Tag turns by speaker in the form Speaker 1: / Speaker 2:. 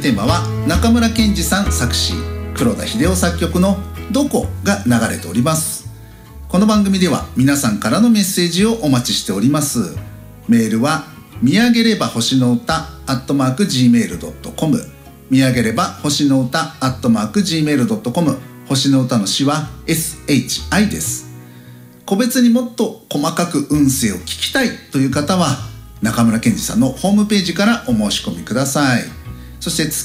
Speaker 1: テーマは中村健二さん作詞、黒田秀夫作曲のどこが流れております。この番組では皆さんからのメッセージをお待ちしております。メールは見上げれば星の歌@gmail.com、 見上げれば星の歌@gmail.com、 星の歌の詩は SHI です。個別にもっと細かく運勢を聞きたいという方は中村健二さんのホームページからお申し込みください。そして